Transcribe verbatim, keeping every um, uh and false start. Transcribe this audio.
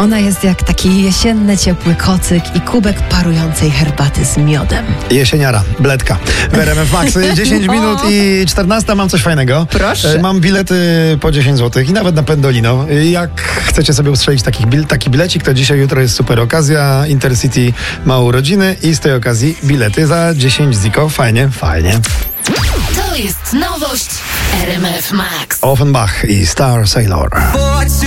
Ona jest jak taki jesienny, ciepły kocyk i kubek parującej herbaty z miodem. Jesieniara, bledka. W R M F Max. dziesięć minut i czternasta. Mam coś fajnego. Proszę. Mam bilety po dziesięć złotych i nawet na Pendolino. Jak chcecie sobie ustrzelić takich bil- taki bilecik, to dzisiaj, jutro jest super okazja. Intercity ma urodziny i z tej okazji bilety za dziesięć ziko. Fajnie, fajnie. To jest nowość R M F Max. Offenbach i Star Sailor.